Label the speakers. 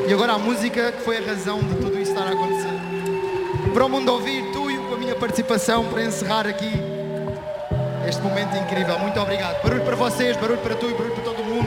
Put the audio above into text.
Speaker 1: E agora a música que foi a razão de tudo isso estar a acontecer. Para o mundo ouvir, tu e com a minha participação para encerrar aqui este momento incrível. Muito obrigado. Barulho para vocês, barulho para tu e barulho para todos.